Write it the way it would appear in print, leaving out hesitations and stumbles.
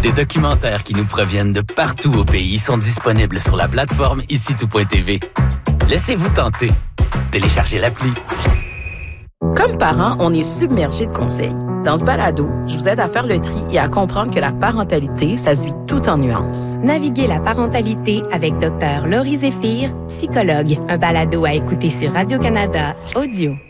Des documentaires qui nous proviennent de partout au pays sont disponibles sur la plateforme IciTout.tv. Laissez-vous tenter. Téléchargez l'appli. Comme parents, on est submergés de conseils. Dans ce balado, je vous aide à faire le tri et à comprendre que la parentalité, ça se vit tout en nuances. Naviguez la parentalité avec Dr. Laurie Zéphir, psychologue. Un balado à écouter sur Radio-Canada Audio.